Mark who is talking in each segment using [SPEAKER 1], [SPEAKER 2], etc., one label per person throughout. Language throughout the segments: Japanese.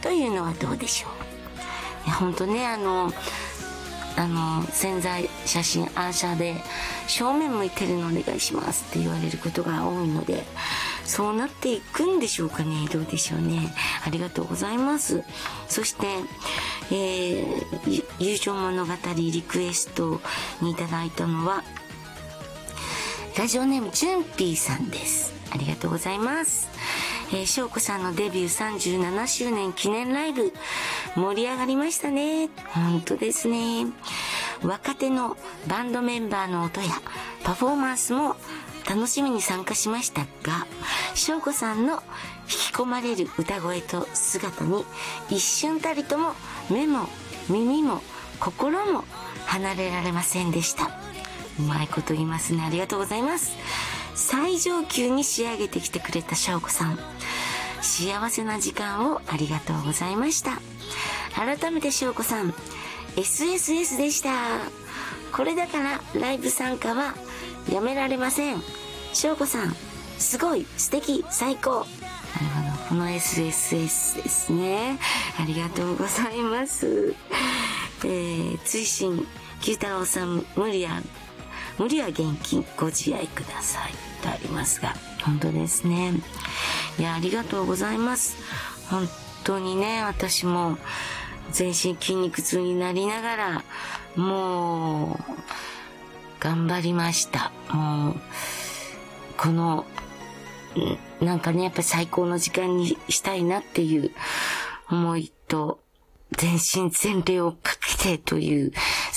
[SPEAKER 1] というのはどうでしょう。本当ね、宣材写真アーシャで正面向いてるのお願いしますって言われることが多いので、そうなっていくんでしょうかね。どうでしょうね。ありがとうございます。そして、友情物語リクエストにいただいたのはラジオネームジュンピーさんです。ありがとうございます。翔子さんのデビュー37周年記念ライブ盛り上がりましたね。本当ですね。若手のバンドメンバーの音やパフォーマンスも楽しみに参加しましたが、翔子さんの引き込まれる歌声と姿に一瞬たりとも目も耳も心も離れられませんでした。うまいこと言いますね。ありがとうございます。最上級に仕上げてきてくれた翔子さん、幸せな時間をありがとうございました。改めて翔子さん SSS でした。これだからライブ参加はやめられません。翔子さんすごい素敵最高。なるほど、この SSS ですね。ありがとうございます。追伸九太郎さん、無理は現金ご自愛くださいとありますが、本当ですね。いや、ありがとうございます。本当にね、私も全身筋肉痛になりながらもう頑張りました。もうこのなんかね、やっぱり最高の時間にしたいなっていう思いと、全身全霊をかけてという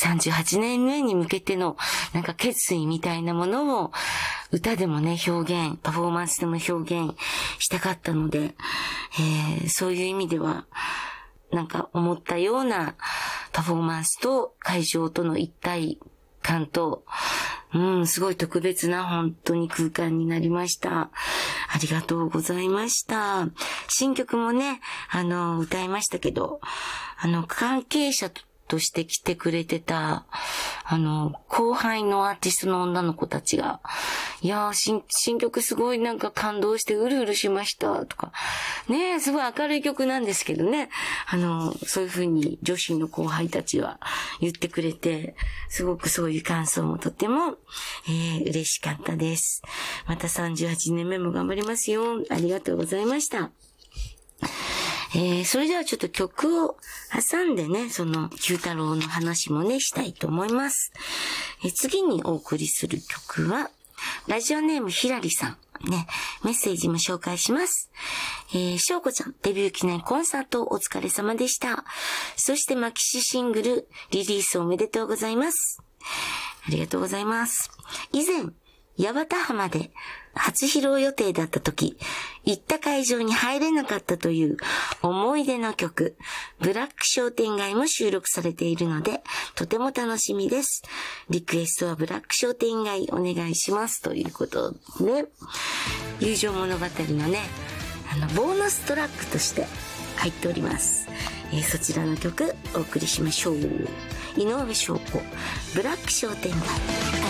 [SPEAKER 1] 38年目に向けてのなんか決意みたいなものを歌でもね表現、パフォーマンスでも表現したかったので、そういう意味ではなんか思ったようなパフォーマンスと会場との一体感と、すごい特別な本当に空間になりました。ありがとうございました。新曲もね、歌いましたけど、関係者として来てくれてた、後輩のアーティストの女の子たちが、いやー、新曲すごいなんか感動してうるうるしましたとか、ねえ、すごい明るい曲なんですけどね、そういう風に女子の後輩たちは言ってくれて、すごくそういう感想もとても、嬉しかったです。また38年目も頑張りますよ。ありがとうございました。それではちょっと曲を挟んでね、その九太郎の話もね、したいと思います。次にお送りする曲は、ラジオネームひらりさん。ね、メッセージも紹介します。翔子ちゃん、デビュー記念コンサートお疲れ様でした。そしてマキシシングル、リリースおめでとうございます。ありがとうございます。以前、八幡浜で初披露予定だった時、行った会場に入れなかったという思い出の曲、ブラック商店街も収録されているので、とても楽しみです。リクエストはブラック商店街お願いしますということで、友情物語のね、ボーナストラックとして入っております。そちらの曲お送りしましょう。井上翔子、ブラック商店街。